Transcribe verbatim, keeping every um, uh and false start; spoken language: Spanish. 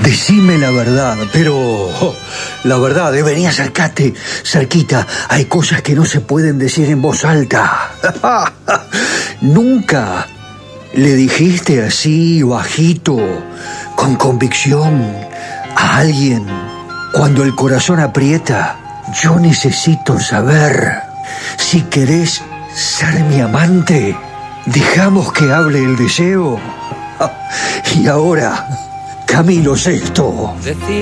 Decime la verdad, pero oh, la verdad, eh, vení, acercate, cerquita. Hay cosas que no se pueden decir en voz alta. ¿Nunca le dijiste así, bajito, con convicción, a alguien, cuando el corazón aprieta? Yo necesito saber si querés ser mi amante. Dejamos que hable el deseo. Y ahora, Camilo Sexto.